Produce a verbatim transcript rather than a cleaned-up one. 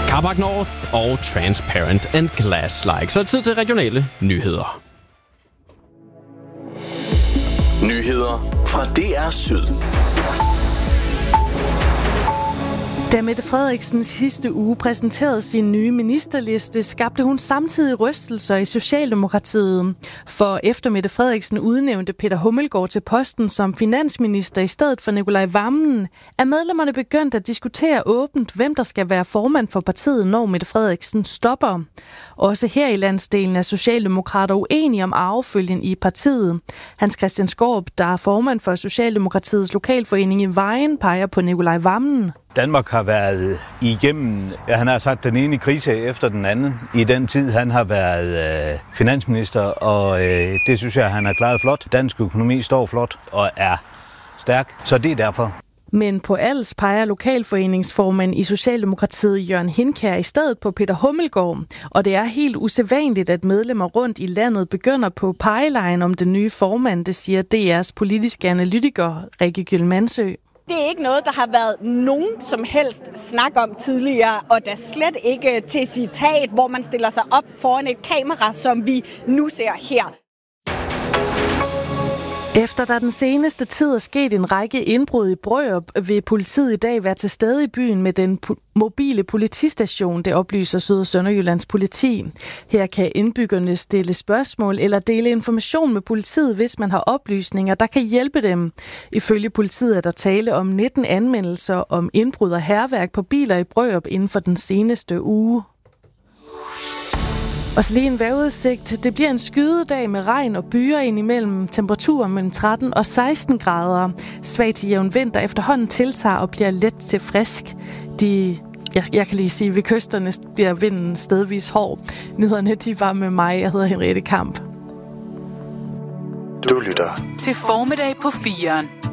Carbac North og Transparent and Glass-like. Så er det tid til regionale nyheder. Nyheder fra D R Syd. Da Mette Frederiksen sidste uge præsenterede sin nye ministerliste, skabte hun samtidig rystelser i Socialdemokratiet. For efter Mette Frederiksen udnævnte Peter Hummelgaard til posten som finansminister i stedet for Nicolai Wammen, er medlemmerne begyndt at diskutere åbent, hvem der skal være formand for partiet, når Mette Frederiksen stopper. Også her i landsdelen er socialdemokrater uenige om arvefølgen i partiet. Hans Christian Skaarup, der er formand for Socialdemokratiets lokalforening i Vejen, peger på Nicolai Wammen. Danmark har været igennem, ja, han har sagt den ene krise efter den anden i den tid, han har været øh, finansminister, og øh, det synes jeg, han har klaret flot. Dansk økonomi står flot og er stærk, så det er derfor. Men på Als peger lokalforeningsformand i Socialdemokratiet Jørgen Hinkær i stedet på Peter Hummelgaard. Og det er helt usædvanligt, at medlemmer rundt i landet begynder på pegelejen om den nye formand, det siger D R's politiske analytiker Rikke Gyldmansø. Det er ikke noget, der har været nogen som helst snak om tidligere, og da slet ikke til citat, hvor man stiller sig op foran et kamera, som vi nu ser her. Efter der den seneste tid er sket en række indbrud i Brørup, vil politiet i dag være til stede i byen med den po- mobile politistation, det oplyser Syd- og Sønderjyllands politi. Her kan indbyggerne stille spørgsmål eller dele information med politiet, hvis man har oplysninger, der kan hjælpe dem. Ifølge politiet er der tale om nitten anmeldelser om indbrud og hærværk på biler i Brørup inden for den seneste uge. Og så lige en vejrudsigt. Det bliver en skydedag med regn og byer indimellem. Temperaturer mellem tretten og seksten grader. Svag til jævn vind, der efterhånden tiltager og bliver let til frisk. De, jeg, jeg kan lige sige, ved kysterne bliver vinden stedvis hård. Nyhederne, de var med mig. Jeg hedder Henriette Kamp. Du lytter til Formiddag på firen.